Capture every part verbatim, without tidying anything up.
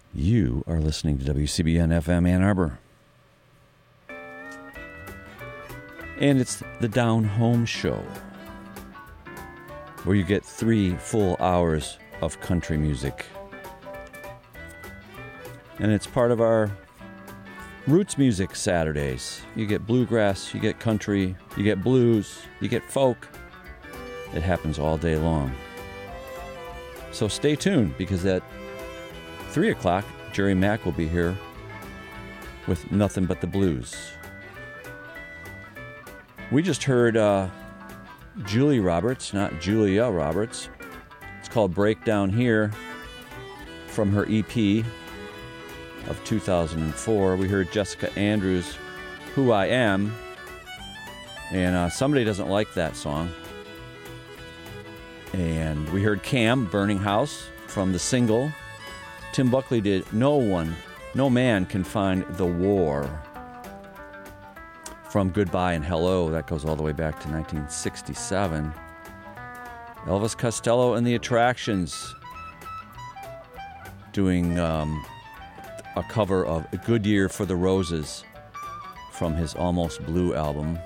You are listening to W C B N F M Ann Arbor. And it's the Down Home Show, where you get three full hours of country music. And it's part of our Roots Music Saturdays. You get bluegrass, you get country, you get blues, you get folk. It happens all day long. So stay tuned, because at three o'clock, Jerry Mack will be here with Nothing But the Blues. We just heard uh, Julie Roberts, not Julia Roberts. It's called Breakdown Here, from her E P of two thousand four. We heard Jessica Andrews, Who I Am, and uh, somebody doesn't like that song. And we heard Cam, Burning House, from the single. Tim Buckley did No One, No Man Can Find the War, from Goodbye and Hello. That goes all the way back to nineteen sixty-seven. Elvis Costello and the Attractions doing um, a cover of A Good Year for the Roses from his Almost Blue album.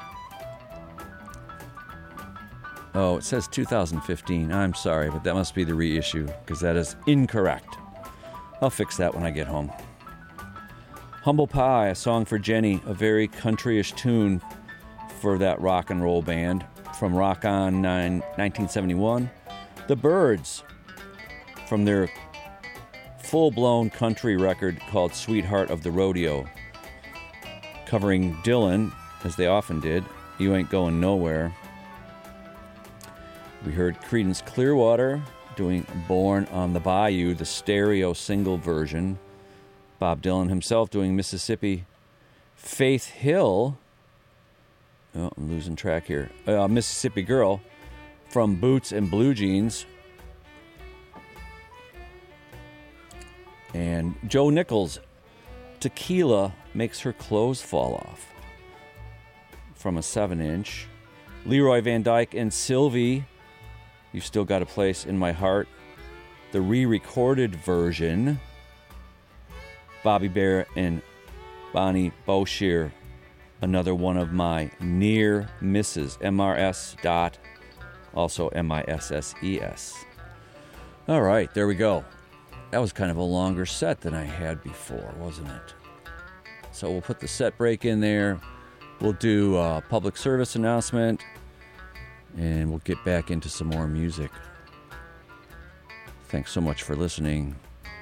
Oh, it says two thousand fifteen. I'm sorry, but that must be the reissue, because that is incorrect. I'll fix that when I get home. Humble Pie, a song for Jenny, a very countryish tune for that rock and roll band from Rock On nineteen seventy-one. The Byrds, from their full-blown country record called Sweetheart of the Rodeo, covering Dylan, as they often did, You Ain't Going Nowhere. We heard Creedence Clearwater doing Born on the Bayou, the stereo single version. Bob Dylan himself doing Mississippi. Faith Hill, oh, I'm losing track here, uh, Mississippi Girl, from Boots and Blue Jeans. And Joe Nichols, Tequila Makes Her Clothes Fall Off, from a seven inch. Leroy Van Dyke and Sylvie, You've Still Got a Place in My Heart, the re-recorded version. Bobby Bear and Bonnie Boshear, another one of my near misses. M R S dot, also M I S S E S. All right, there we go. That was kind of a longer set than I had before, wasn't it? So we'll put the set break in there. We'll do a public service announcement, and we'll get back into some more music. Thanks so much for listening.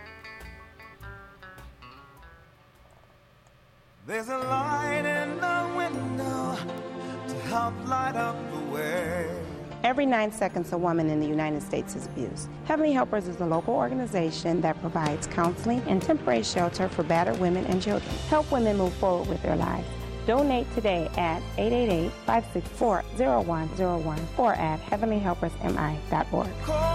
There's a light in the window to help light up the way. Every nine seconds, a woman in the United States is abused. Heavenly Helpers is a local organization that provides counseling and temporary shelter for battered women and children. Help women move forward with their lives. Donate today at eight eight eight, five six four, zero one zero one or at heavenly helpers m i dot org.